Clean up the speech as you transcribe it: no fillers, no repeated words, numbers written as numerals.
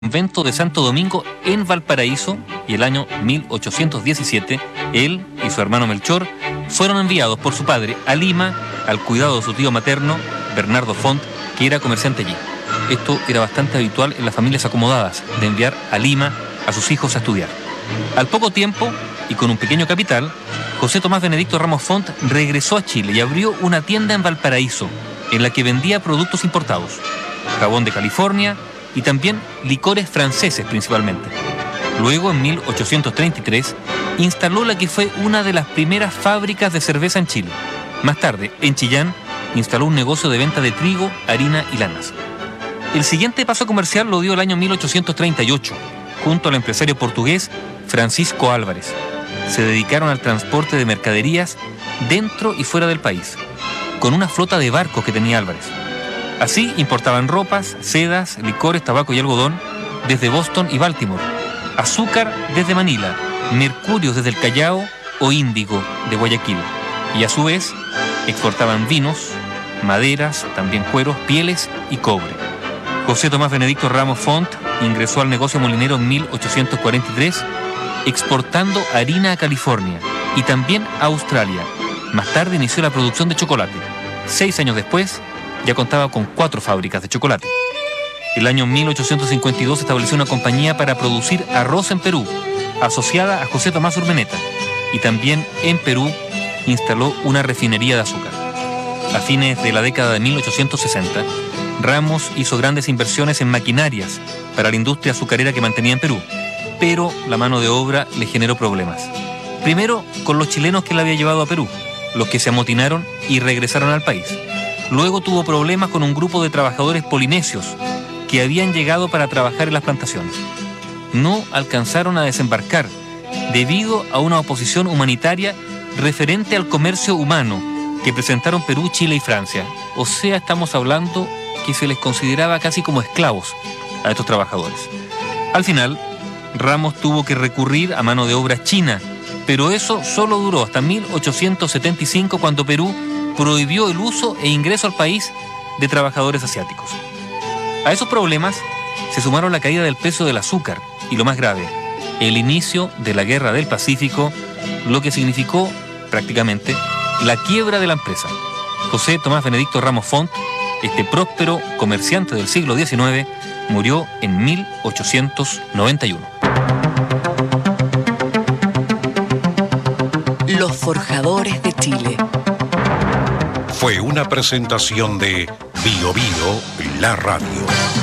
convento de Santo Domingo en Valparaíso, y el año 1817 él y su hermano Melchor fueron enviados por su padre a Lima al cuidado de su tío materno, Bernardo Font, que era comerciante allí. Esto era bastante habitual en las familias acomodadas, de enviar a Lima a sus hijos a estudiar. Al poco tiempo, y con un pequeño capital, José Tomás Benedicto Ramos Font regresó a Chile y abrió una tienda en Valparaíso, en la que vendía productos importados, jabón de California y también licores franceses principalmente. Luego, en 1833, instaló la que fue una de las primeras fábricas de cerveza en Chile. Más tarde, en Chillán, instaló un negocio de venta de trigo, harina y lanas. El siguiente paso comercial lo dio el año 1838, junto al empresario portugués Francisco Álvarez. Se dedicaron al transporte de mercaderías dentro y fuera del país, con una flota de barcos que tenía Álvarez. Así importaban ropas, sedas, licores, tabaco y algodón desde Boston y Baltimore, azúcar desde Manila, mercurio desde el Callao o índigo de Guayaquil. Y a su vez exportaban vinos, maderas, también cueros, pieles y cobre. José Tomás Benedicto Ramos Font ingresó al negocio molinero en 1843, exportando harina a California y también a Australia. Más tarde inició la producción de chocolate. 6 años después, ya contaba con 4 fábricas de chocolate. El año 1852 estableció una compañía para producir arroz en Perú, asociada a José Tomás Urmeneta, y también en Perú instaló una refinería de azúcar. A fines de la década de 1860, Ramos hizo grandes inversiones en maquinarias para la industria azucarera que mantenía en Perú, pero la mano de obra le generó problemas. Primero, con los chilenos que la había llevado a Perú, los que se amotinaron y regresaron al país. Luego tuvo problemas con un grupo de trabajadores polinesios que habían llegado para trabajar en las plantaciones. No alcanzaron a desembarcar debido a una oposición humanitaria referente al comercio humano que presentaron Perú, Chile y Francia. O sea, estamos hablando que se les consideraba casi como esclavos a estos trabajadores. Al final, Ramos tuvo que recurrir a mano de obra china, pero eso solo duró hasta 1875, cuando Perú prohibió el uso e ingreso al país de trabajadores asiáticos. A esos problemas se sumaron la caída del precio del azúcar y, lo más grave, el inicio de la Guerra del Pacífico, lo que significó prácticamente la quiebra de la empresa. José Tomás Benedicto Ramos Font, este próspero comerciante del siglo XIX, murió en 1891. Los Forjadores de Chile. Fue una presentación de Bio Bio, la radio.